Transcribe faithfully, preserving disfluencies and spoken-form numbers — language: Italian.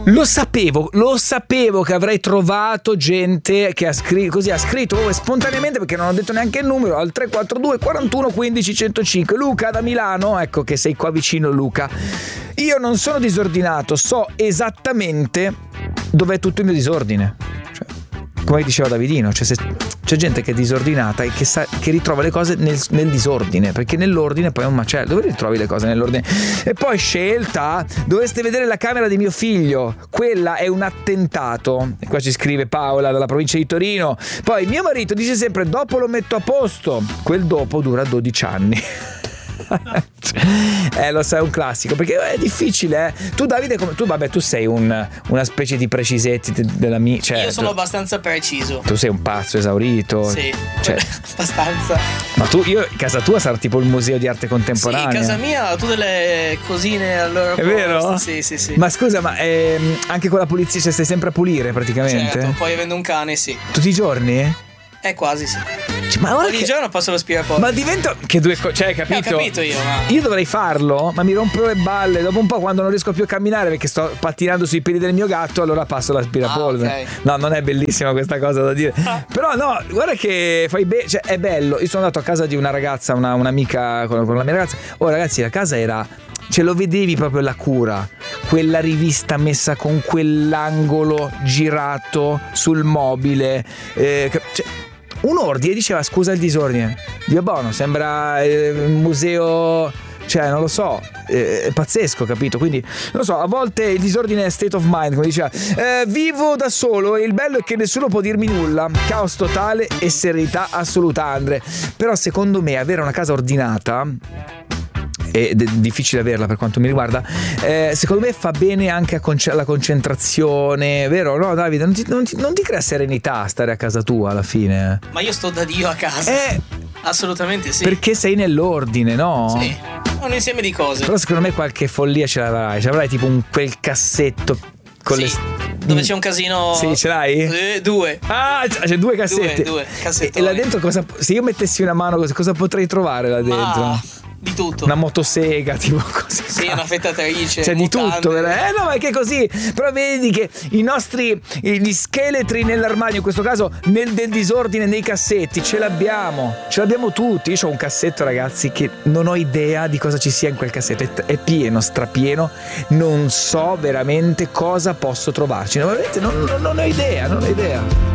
Lo sapevo, lo sapevo che avrei trovato gente che ha scritto così, ha scritto oh, spontaneamente, perché non ho detto neanche il numero, al tre quattro due quarantuno quindici centocinque. Luca da Milano, ecco che sei qua vicino Luca. Io non sono disordinato, so esattamente dov'è tutto il mio disordine. Cioè, come diceva Davidino, cioè se c'è gente che è disordinata e che, sa, che ritrova le cose nel, nel disordine, perché nell'ordine poi è un macello. Dove ritrovi le cose nell'ordine? E poi scelta, dovreste vedere la camera di mio figlio, quella è un attentato. E qua ci scrive Paola dalla provincia di Torino. Poi mio marito dice sempre dopo lo metto a posto, quel dopo dura dodici anni. Eh, lo sai, è un classico, perché è difficile, eh. Tu Davide, come, tu vabbè, tu sei un, una specie di precisetti della mia, cioè, io sono tu, abbastanza preciso. Tu sei un pazzo esaurito. Sì, cioè, abbastanza. Ma tu, io, casa tua sarà tipo il museo di arte contemporanea. Sì, casa mia, tutte le cosine al loro È posto. vero? Sì, sì, sì. Ma scusa, ma ehm, anche con la pulizia, cioè, stai sempre a pulire praticamente? Certo, poi avendo un cane, sì. Tutti i giorni? Eh, quasi sì. Cioè, ma ogni che... giorno passo l'aspirapolvere. Ma divento che due cose, cioè, capito? Eh, ho capito io, ma... Io dovrei farlo, ma mi rompo le balle dopo un po', quando non riesco più a camminare perché sto pattinando sui piedi del mio gatto, allora passo l'aspirapolvere. Ah, okay. No, non è bellissima questa cosa da dire. Ah. Però no, guarda che fai bene, cioè è bello. Io sono andato a casa di una ragazza, una, un'amica con, con la mia ragazza. Oh ragazzi, la casa era, ce lo vedevi proprio la cura, quella rivista messa con quell'angolo girato sul mobile, eh, cioè, un ordine diceva scusa il disordine. Dio buono, sembra eh, un museo, cioè non lo so, eh, è pazzesco, capito? Quindi non lo so, a volte il disordine è state of mind, come diceva. Eh, vivo da solo e il bello è che nessuno può dirmi nulla. Caos totale e serenità assoluta, Andre. Però secondo me avere una casa ordinata è d- difficile averla per quanto mi riguarda, eh, secondo me fa bene anche a conce- alla concentrazione, vero? No Davide, non ti, non, ti, non ti crea serenità stare a casa tua alla fine? Ma io sto da Dio a casa. Eh, assolutamente sì. Perché sei nell'ordine, no? Sì, un insieme di cose. Però secondo me qualche follia ce l'avrai, ce l'avrai tipo un, quel cassetto con sì, le... dove c'è un casino. Sì, ce l'hai? Eh, due. Ah, c'è due cassetti. Due, due e, e là dentro cosa, se io mettessi una mano così, cosa potrei trovare là dentro? Ma... di tutto. Una motosega, tipo così. Sì, una fettatrice. C'è di mutande. tutto, vero? Eh no, ma è che così. Però vedi che i nostri, gli scheletri nell'armadio, in questo caso nel del disordine nei cassetti, ce l'abbiamo. Ce l'abbiamo tutti. Io ho un cassetto, ragazzi, che non ho idea di cosa ci sia in quel cassetto. È, è pieno, strapieno. Non so veramente cosa posso trovarci. No, veramente non, non, non ho idea, non ho idea.